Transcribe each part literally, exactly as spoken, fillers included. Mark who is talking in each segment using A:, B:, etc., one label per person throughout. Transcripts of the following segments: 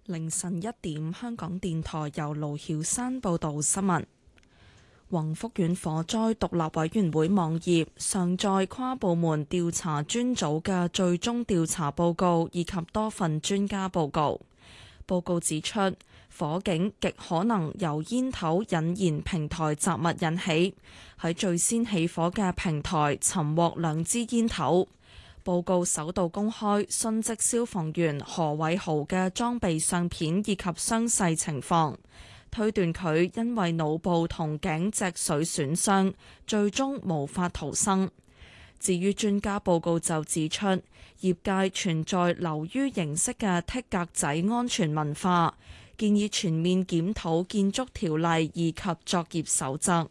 A: 凌晨一點，香港電台由盧曉山報道新聞。宏福苑火災獨立委員會網頁上載跨部門調查專組嘅最終調查報告以及多份專家報告。報告指出，火警極可能由煙頭引燃平台雜物引起，喺最先起火嘅平台尋獲兩支煙頭。報告首度公開殉職消防員何偉豪嘅裝備相片以及傷勢情況，推斷佢因為腦部同頸脊髓損傷，最終無法逃生。至於專家報告就指出，業界存在流於形式嘅剔格仔安全文化，建議全面檢討建築條例以及作業守則。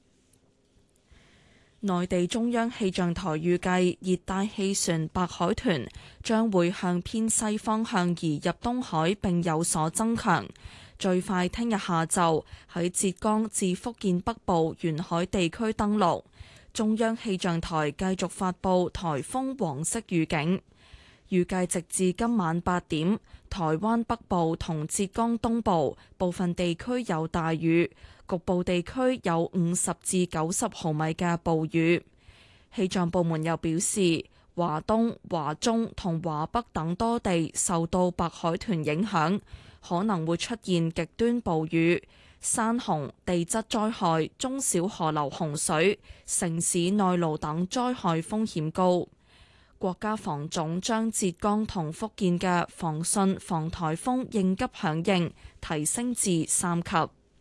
A: 內地中央氣象台預計熱帶氣旋白海豚將會向偏西方向移入東海並有所增強，最快聽日下晝喺浙江至福建北部沿海地區登陸。中央氣象台繼續發布颱風黃色預警，預計直至今晚八點，台灣北部同浙江東部部分地區有大雨，局部地區有五十至九十毫米嘅暴雨。氣象部門又表示，華東、華中同華北等多地受到白海豚影響，可能會出現極端暴雨、山洪、地質災害、中小河流洪水、城市內澇等災害風險高。國家防總將浙江同福建嘅防汛防颱風應急響應提升至三級。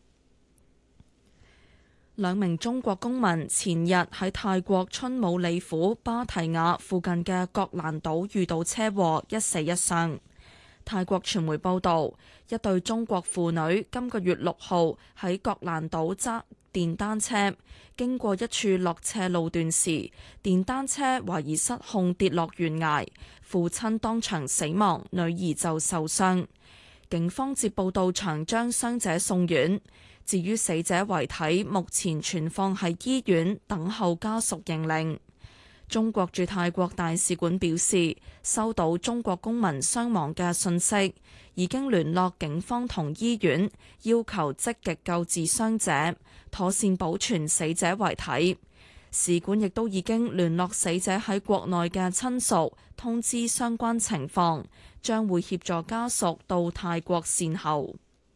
A: 兩名中國公民前日喺泰國春武里府芭提雅附近嘅覺蘭島遇到車禍，一死一傷。泰國傳媒報道，一對中國婦女今個月六號喺覺蘭島揸電單車，經過一處落斜路段時，電單車懷疑失控跌落懸崖，父親當場死亡，女兒就受傷。警方接報到場將傷者送院。至於死者遺體，目前存放喺醫院等候家屬認領。中國駐泰國大使館表示，收到中國公民傷亡嘅信息，已經聯絡警方同醫院，要求積極救治傷者，妥善保存死者遺體。使館亦都已經聯絡死者喺國內嘅親屬，通知相關情況，將會協助家屬到泰國善後。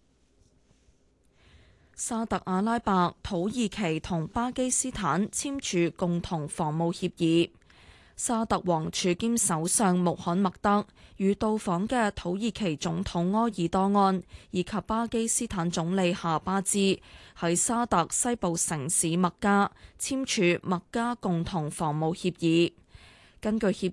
A: 沙特阿拉伯、土耳其同巴基斯坦簽署共同防務協議。沙特王儲兼首相穆罕默德與到訪嘅土耳其總統埃爾多安以及巴基斯坦總理夏巴茲喺沙特西部城市麥加簽署麥加共同防務協議。根據協